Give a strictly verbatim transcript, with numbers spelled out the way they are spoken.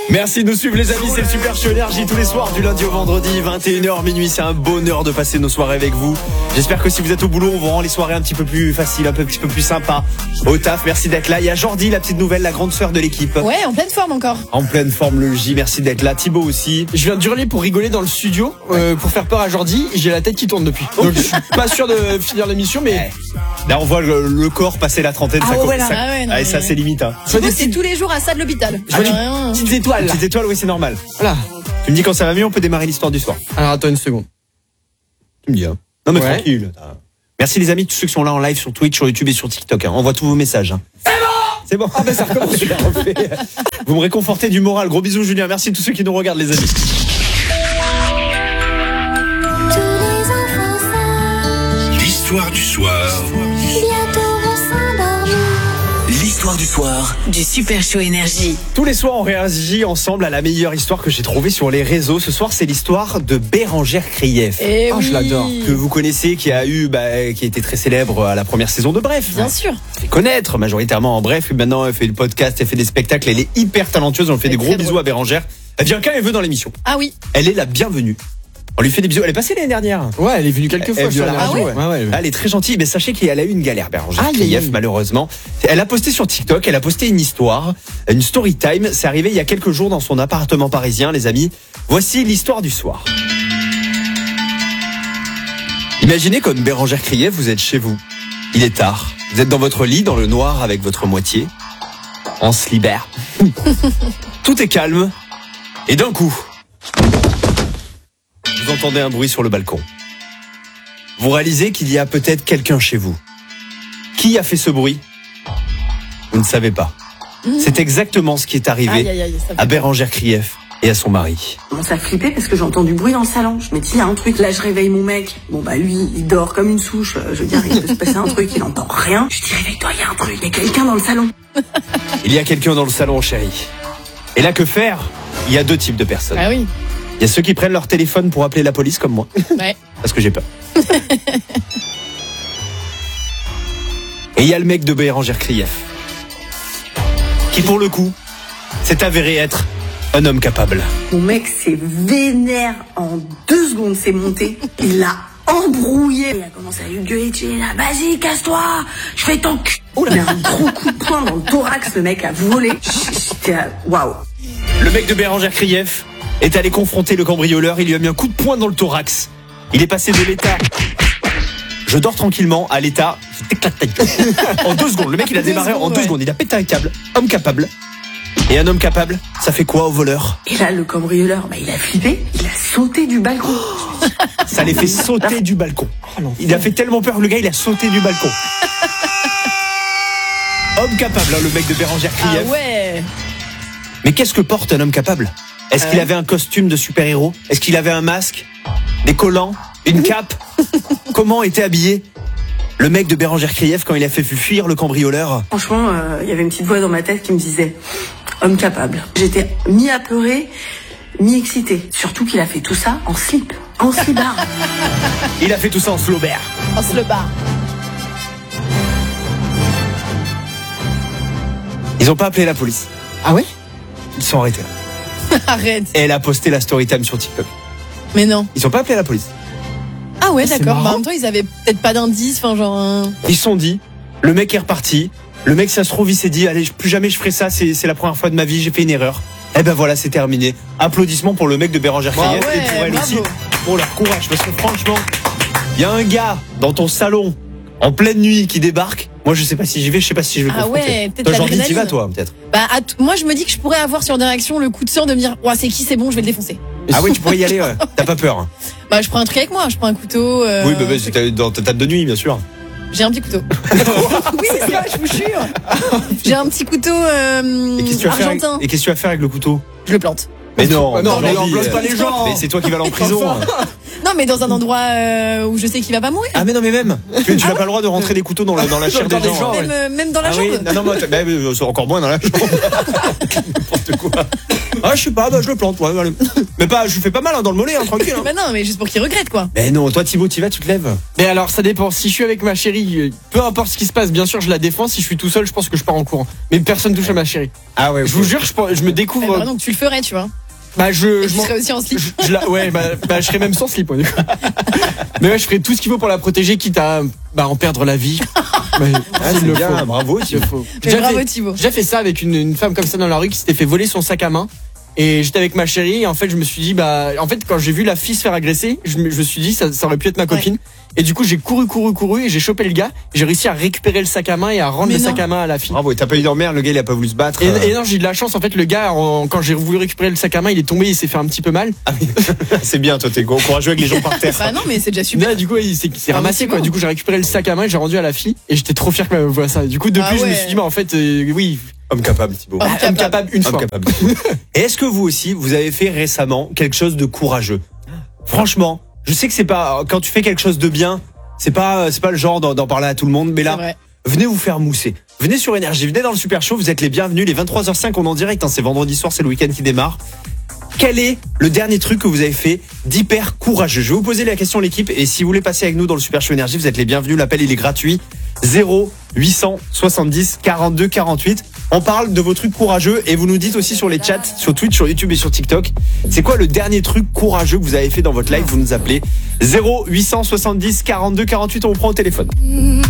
Merci de nous suivre les amis, c'est le Super Show Énergie tous les soirs du lundi au vendredi, vingt et une heures minuit, c'est un bonheur de passer nos soirées avec vous. J'espère que si vous êtes au boulot, on vous rend les soirées un petit peu plus faciles, un petit peu plus sympa. Au taf, merci d'être là. Il y a Jordi, la petite nouvelle, la grande sœur de l'équipe. Ouais, en pleine forme encore. En pleine forme le J, merci d'être là. Thibaut aussi. Je viens d'hurler pour rigoler dans le studio, euh, pour faire peur à Jordi, j'ai la tête qui tourne depuis. Donc je suis pas sûr de finir l'émission, mais... Là on voit le, le corps passer la trentaine, Ah ça, ouais, commence- là. ça, Ah ouais, non, ah, mais- ça c'est limite. Hein. Thibaut, c'est tous les jours à ça de l'hôpital. Je vois des rien. petites étoiles là. Petite étoile, oui c'est normal. Voilà. Tu me dis quand ça va mieux, on peut démarrer l'histoire du soir. Alors attends une seconde. Tu me dis hein. Non mais Ouais. tranquille. Merci les amis, tous ceux qui sont là en live sur Twitch, sur YouTube et sur TikTok. Hein. Envoie tous vos messages. Hein. C'est bon. Ah ben ça recommence. Je l'ai refait. Vous me réconfortez du moral. Gros bisous Julien. Merci à tous ceux qui nous regardent les amis. L'histoire du soir. L'histoire du soir. Du Super Show Énergie. Tous les soirs, on réagit ensemble à la meilleure histoire que j'ai trouvée sur les réseaux. Ce soir, c'est l'histoire de Bérengère Krief. Et Oh, oui. je l'adore. Que vous connaissez, qui a eu, bah, qui a été très célèbre à la première saison de Bref. Bien sûr. Elle fait connaître majoritairement en Bref. Et maintenant, elle fait le podcast, elle fait des spectacles. Elle est hyper talentueuse. On fait Elle des est gros très bisous drôle. à Bérengère. Elle vient quand elle veut dans l'émission. Ah oui. Elle est la bienvenue. On lui fait des bisous. Elle est passée l'année dernière. Ouais, elle est venue quelques Elle fois est venue sur à la la radio. radio, ouais. Ouais, ouais. Elle est très gentille, mais sachez qu'elle a eu une galère, Bérengère Aïe, aïe, Krief, aïe. malheureusement. Elle a posté sur TikTok, elle a posté une histoire, une story time. C'est arrivé il y a quelques jours dans son appartement parisien, les amis. Voici l'histoire du soir. Imaginez comme Bérengère Krief, vous êtes chez vous. Il est tard. Vous êtes dans votre lit, dans le noir, avec votre moitié. On se libère. Tout est calme. Et d'un coup, vous entendez un bruit sur le balcon. Vous réalisez qu'il y a peut-être quelqu'un chez vous. Qui a fait ce bruit ? Vous ne savez pas. C'est exactement ce qui est arrivé Aïe, aïe, aïe, ça fait à Bérengère Krief et à son mari. Je commence à flipper parce que j'entends du bruit dans le salon. Je me dis, il y a un truc. Là, je réveille mon mec. Bon, bah, lui, il dort comme une souche. Euh, Je veux dire, il peut se passer un truc, il n'entend rien. Je dis, réveille-toi, il y a un truc. Il y a quelqu'un dans le salon. Il y a quelqu'un dans le salon, chérie. Et là, que faire ? Il y a deux types de personnes. Ah oui. Il y a ceux qui prennent leur téléphone pour appeler la police, comme moi. Ouais. Parce que j'ai peur. Et il y a le mec de Bérengère Krief. Qui, pour le coup, s'est avéré être un homme capable. Mon mec s'est vénère en deux secondes, c'est monté. Il l'a embrouillé. Il a commencé à lui gueuler, tu es là, vas-y, casse-toi, je fais ton cul. Il a un gros coup de poing dans le thorax, le mec a volé. J'étais là, waouh. Le mec de Bérengère Krief est allé confronter le cambrioleur. Il lui a mis un coup de poing dans le thorax. Il est passé de l'état je dors tranquillement à l'état je t'éclate ta gueule. En deux secondes. Le mec, il a Deux démarré en secondes, deux ouais. secondes. Il a pété un câble. Homme capable. Et un homme capable, ça fait quoi au voleur ? Et là, le cambrioleur, bah, il a flippé, il a sauté du balcon. Ça les fait sauter du balcon. Il a fait tellement peur, le gars, il a sauté du balcon. Homme capable, hein, le mec de Bérengère Ah Krief. ouais. Mais qu'est-ce que porte un homme capable ? Est-ce qu'il avait un costume de super-héros ? Est-ce qu'il avait un masque ? Des collants ? Une cape ? Comment était habillé le mec de Bérengère Krief quand il a fait fuir le cambrioleur ? Franchement, euh, il y avait une petite voix dans ma tête qui me disait homme capable. J'étais mi à pleurer, mi excitée. Surtout qu'il a fait tout ça en slip, en slibard. Il a fait tout ça en Flaubert. On se le bat. Ils ont pas appelé la police. Ah ouais? Ils sont arrêtés là. Arrête. Et elle a posté la story time sur TikTok. Mais non. Ils ont pas appelé la police. Ah ouais, C'est d'accord. marrant. Bah, en même temps, ils avaient peut-être pas d'indice, enfin genre. un- Ils se sont dit, le mec est reparti. Le mec, ça se trouve, il s'est dit, allez, plus jamais je ferai ça, c'est c'est la première fois de ma vie, j'ai fait une erreur. Eh ben voilà, c'est terminé. Applaudissements pour le mec de Bérengère Bravo. Krief et pour Ouais, elle bravo. aussi, pour leur courage. Parce que franchement, il y a un gars dans ton salon, en pleine nuit, qui débarque. Moi, je sais pas si j'y vais, je sais pas si je vais Ah confronter. ouais, peut-être Toi, Jordi, t'y vas, l'adrénaline. toi, peut-être. Bah, à t- moi, je me dis que je pourrais avoir sur des réactions le coup de sang de me dire, ouais, c'est qui, c'est bon, je vais le défoncer. Ah oui, tu pourrais y aller, ouais. T'as pas peur. hein. Bah, je prends un truc avec moi, je prends un couteau. euh, Oui, bah, bah, c'était dans ta table de nuit, bien sûr. J'ai un petit couteau. Oui, c'est vrai, je vous jure. J'ai un petit couteau euh, Et qu'est-ce que tu vas faire avec, argentin. et qu'est-ce que tu vas faire avec le couteau? Je le plante. Mais non, Bah non, mais Jordi, on bloque pas euh, les gens. Mais c'est toi qui vas aller en prison. hein. Non, mais dans un endroit euh, où je sais qu'il va pas mourir. Ah mais non mais même tu, tu n'as pas le droit de rentrer des couteaux dans la, dans la chair Dans des les gens. gens, ouais. même, euh, même dans la Ah jambe. oui, non non mais, bah, mais, c'est encore moins dans la jambe. N'importe quoi. Ah je sais pas, bah, je le plante. Ouais, voilà. Mais pas, je lui fais pas mal hein, dans le mollet, hein, tranquille. Hein. Bah non, mais juste pour qu'il regrette quoi. Mais non, toi Thibaut, tu vas, tu te lèves. Mais alors ça dépend. Si je suis avec ma chérie, peu importe ce qui se passe, bien sûr je la défends. Si je suis tout seul, je pense que je pars en courant. Mais personne touche à ma chérie. Ah ouais. Je vous jure, je, je me découvre. Bah, donc tu le ferais, tu vois. Bah je, Et je tu m'en- serais aussi en slip. je, je la, ouais, bah, bah, je serais même sans slip. Ouais, du coup. Mais ouais, je ferais tout ce qu'il faut pour la protéger, quitte à bah, en perdre la vie. Mais, Ah, il c'est le bien, faut. bravo Il Thibaut. le faut. Mais J'ai bravo fait- Thibaut. J'ai fait ça avec une, une femme comme ça dans la rue qui s'était fait voler son sac à main. Et j'étais avec ma chérie et en fait je me suis dit bah en fait quand j'ai vu la fille se faire agresser, je me, je me suis dit ça, ça aurait pu être ma copine. Et du coup j'ai couru couru couru et j'ai chopé le gars. J'ai réussi à récupérer le sac à main et à rendre Mais le non. sac à main à la fille. Bravo, et t'as pas eu d'emmerde, le gars il a pas voulu se battre. euh. Et, et non, j'ai eu de la chance en fait le gars en- quand j'ai voulu récupérer le sac à main, il est tombé, il s'est fait un petit peu mal. Ah, mais- c'est bien, toi t'es courageux avec les gens par terre. Bah non, mais c'est déjà super. Là, du coup il s'est il s'est Ah, ramassé c'est quoi. bon. Du coup j'ai récupéré le sac à main et j'ai rendu à la fille et j'étais trop fier qu'elle me voie ça. Du coup depuis Ah je me ouais. suis dit bah en fait euh, oui, Homme capable Thibaut. Homme homme capable. capable une Homme fois. capable. Et est-ce que vous aussi, vous avez fait récemment quelque chose de courageux? Franchement, je sais que c'est pas quand tu fais quelque chose de bien, c'est pas c'est pas le genre d'en d'en parler à tout le monde, mais C'est là, vrai. venez vous faire mousser. Venez sur Énergie, venez dans le Super Show, vous êtes les bienvenus. Les vingt-trois heures cinq, on est en direct, hein, c'est vendredi soir, c'est le week-end qui démarre. Quel est le dernier truc que vous avez fait d'hyper courageux? Je vais vous poser la question l'équipe et si vous voulez passer avec nous dans le Super Show Énergie, vous êtes les bienvenus. L'appel il est gratuit. zéro huit cent soixante-dix quarante-deux quarante-huit. On parle de vos trucs courageux et vous nous dites aussi sur les chats, sur Twitch, sur YouTube et sur TikTok, c'est quoi le dernier truc courageux que vous avez fait dans votre live? Vous nous appelez zéro huit cent soixante-dix quarante-deux quarante-huit, on vous prend au téléphone.